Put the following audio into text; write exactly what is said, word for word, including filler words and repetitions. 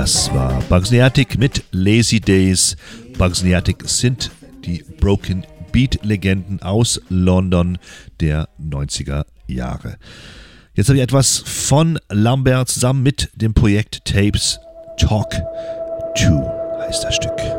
Das war Bugsnayatic mit Lazy Days. Bugsnayatic sind die Broken Beat-Legenden aus London der neunziger Jahre. Jetzt habe ich etwas von Lambert zusammen mit dem Projekt Tapes. Talk zwei heißt das Stück.